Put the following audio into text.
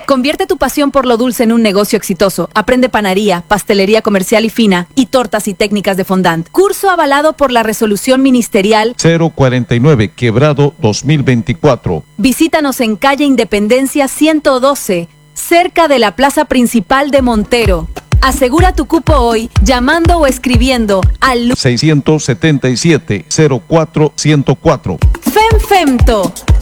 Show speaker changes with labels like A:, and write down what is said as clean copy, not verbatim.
A: Convierte tu pasión por lo dulce en un negocio exitoso. Aprende panadería, pastelería comercial y fina y tortas y técnicas de fondant. Curso avalado por la resolución ministerial
B: 049, Quebrado 2024.
A: Visítanos en calle Independencia 112, cerca de la plaza principal de Montero. Asegura tu cupo hoy llamando o escribiendo al
B: 677-04-104.
A: FEMFEMTO.